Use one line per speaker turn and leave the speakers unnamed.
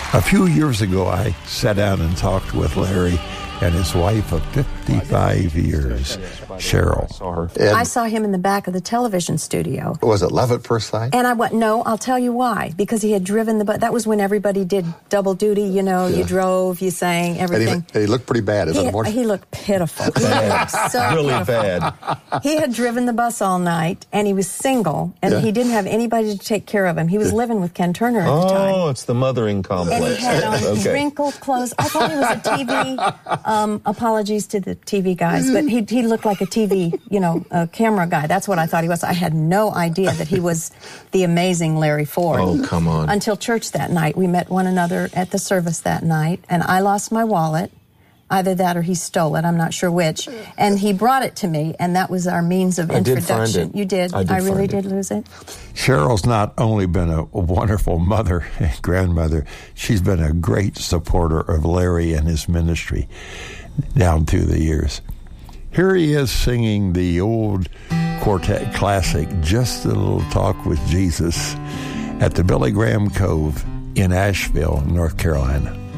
A few years ago, I sat down and talked with Larry and his wife of 55 years, Cheryl.
I saw him in the back of the television studio.
Was it love at first sight?
And I went, no, I'll tell you why. Because he had driven the bus. That was when everybody did double duty, you know. Yeah. You drove, you sang, everything.
And he looked pretty bad.
He looked pitiful. He looked so
really
pitiful.
Bad.
He had driven the bus all night, and he was single, and he didn't have anybody to take care of him. He was living with Ken Turner at the time.
Oh, it's the mothering complex.
And he had on wrinkled clothes. I thought he was a TV, apologies to the TV guys, but he looked like a TV, a camera guy. That's what I thought he was. I had no idea that he was the amazing Larry Ford.
Oh, come on.
Until church that night. We met one another at the service that night, and I lost my wallet. Either that or he stole it. I'm not sure which. And he brought it to me, and that was our means of introduction.
I did find it.
You did? I really did lose it.
Cheryl's not only been a wonderful mother and grandmother, she's been a great supporter of Larry and his ministry down through the years. Here he is singing the old quartet classic, Just a Little Talk with Jesus, at the Billy Graham Cove in Asheville, North Carolina.